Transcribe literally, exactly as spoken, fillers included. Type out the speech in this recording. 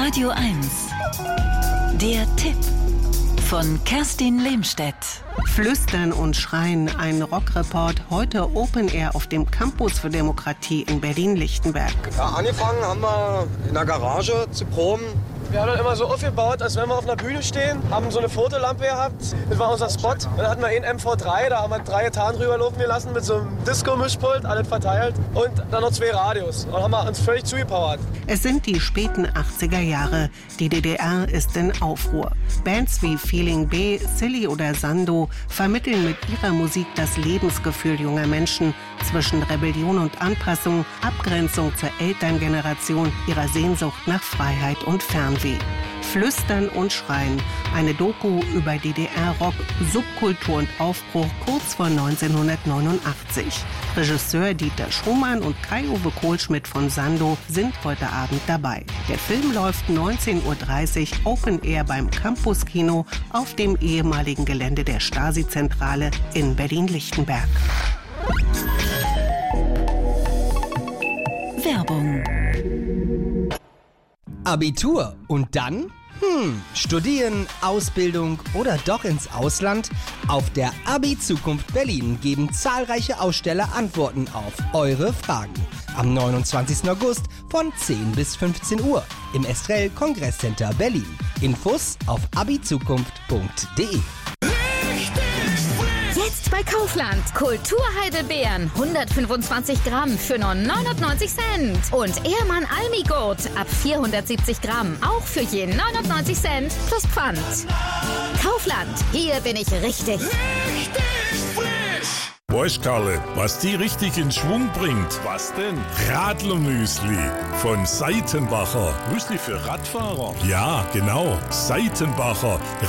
Radio eins. Der Tipp von Kerstin Lehmstedt. Flüstern und Schreien, ein Rockreport, heute Open Air auf dem Campus für Demokratie in Berlin-Lichtenberg. Ja, angefangen haben wir in der Garage zu proben. Wir haben dann immer so aufgebaut, als wenn wir auf einer Bühne stehen, haben so eine Fotolampe gehabt, das war unser Spot. Dann hatten wir einen M V drei, da haben wir drei Gitarren rüberlaufen gelassen mit so einem Disco-Mischpult, alles verteilt und dann noch zwei Radios. Und dann haben wir uns völlig zugepowert. Es sind die späten achtziger Jahre, die D D R ist in Aufruhr. Bands wie Feeling B, Silly oder Sando vermitteln mit ihrer Musik das Lebensgefühl junger Menschen zwischen Rebellion und Anpassung, Abgrenzung zur Elterngeneration, ihrer Sehnsucht nach Freiheit und Fernweh. Flüstern und Schreien, eine Doku über D D R-Rock, Subkultur und Aufbruch kurz vor neunzehnhundertneunundachtzig. Regisseur Dieter Schumann und Kai-Uwe Kohlschmidt von Sando sind heute Abend dabei. Der Film läuft neunzehn Uhr dreißig Open Air beim Campus-Kino auf dem ehemaligen Gelände der Stasi-Zentrale in Berlin-Lichtenberg. Werbung. Abitur und dann? Hm, studieren, Ausbildung oder doch ins Ausland? Auf der Abi-Zukunft Berlin geben zahlreiche Aussteller Antworten auf eure Fragen. Am neunundzwanzigsten August von zehn bis fünfzehn Uhr im Estrell Kongresscenter Berlin. Infos auf abizukunft punkt de. Jetzt bei Kaufland. Kulturheidelbeeren, hundertfünfundzwanzig Gramm für nur neunundneunzig Cent. Und Ehrmann Almigurt ab vierhundertsiebzig Gramm, auch für je neunundneunzig Cent plus Pfand. Kaufland, hier bin ich richtig. Richtig frisch! Weißt, Karle, was die richtig in Schwung bringt? Was denn? Radlermüsli von Seitenbacher. Müsli für Radfahrer? Ja, genau. Seitenbacher.